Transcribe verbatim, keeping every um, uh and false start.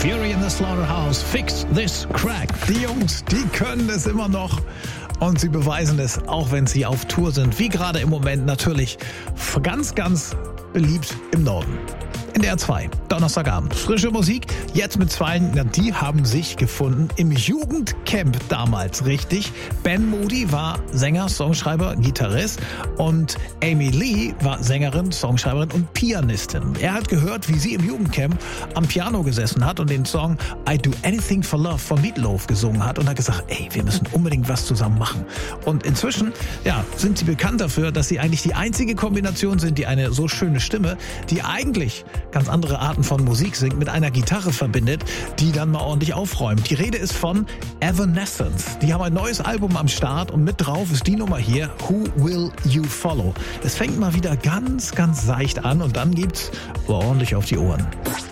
Fury in the Slaughterhouse, Fix This Crack. Die Jungs, die können es immer noch. Und sie beweisen es, auch wenn sie auf Tour sind. Wie gerade im Moment natürlich ganz, ganz beliebt im Norden. In der R zwei, Donnerstagabend. Frische Musik, jetzt mit zwei, na, die haben sich gefunden im Jugendcamp damals, richtig. Ben Moody war Sänger, Songschreiber, Gitarrist und Amy Lee war Sängerin, Songschreiberin und Pianistin. Er hat gehört, wie sie im Jugendcamp am Piano gesessen hat und den Song I Do Anything for Love von Meatloaf gesungen hat und hat gesagt, ey, wir müssen unbedingt was zusammen machen. Und inzwischen, ja, sind sie bekannt dafür, dass sie eigentlich die einzige Kombination sind, die eine so schöne Stimme, die eigentlich ganz andere Arten von Musik singt, mit einer Gitarre verbindet, die dann mal ordentlich aufräumt. Die Rede ist von Evanescence. Die haben ein neues Album am Start und mit drauf ist die Nummer hier, Who Will You Follow? Es fängt mal wieder ganz, ganz seicht an und dann gibt's ordentlich auf die Ohren.